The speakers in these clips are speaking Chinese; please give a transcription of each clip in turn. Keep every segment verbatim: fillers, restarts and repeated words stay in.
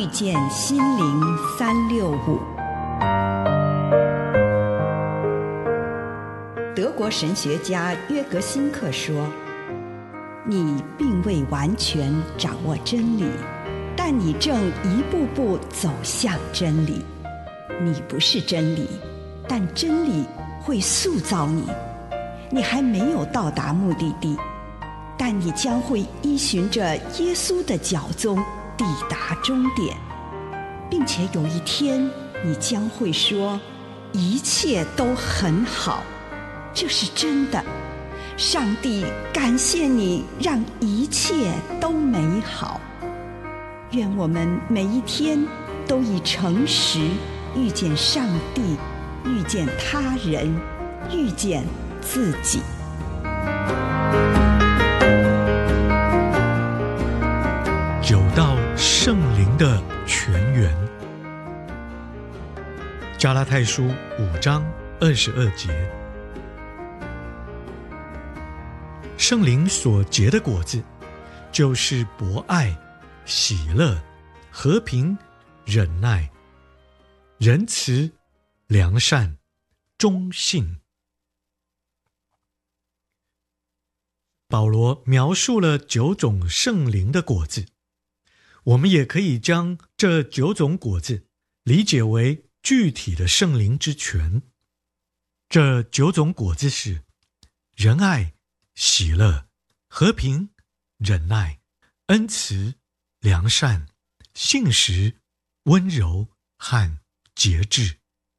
见心灵三六五。德国神学家约格辛克说，你并未完全掌握真理，但你正一步步走向真理。你不是真理，但真理会塑造你。你还没有到达目的地，但你将会依循着耶稣的脚踪抵达终点，并且有一天你将会说，一切都很好。这是真的，上帝感谢你让一切都美好。愿我们每一天都以诚实遇见上帝，遇见他人，遇见自己。 酒到圣灵的泉源。加拉太书五章二十二节，圣灵所结的果子，就是博爱、喜乐、和平、忍耐、仁慈、良善、忠信。保罗描述了九种圣灵的果子，我们也可以将这九种果子理解为具体的圣灵之泉。这九种果子是仁爱、喜乐、和平、忍耐、恩慈、良善、信实、温柔和节制。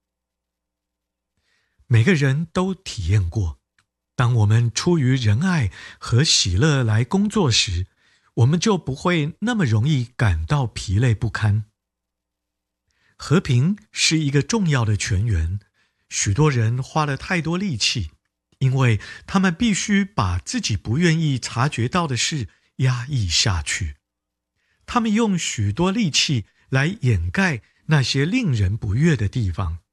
每个人都体验过，当我们出于仁爱和喜乐来工作时，我们就不会那么容易感到疲累不堪。和平是一个重要的泉源，许多人花了太多力气，因为他们必须把自己不愿意察觉到的事压抑下去。他们用许多力气来掩盖那些令人不悦的地方，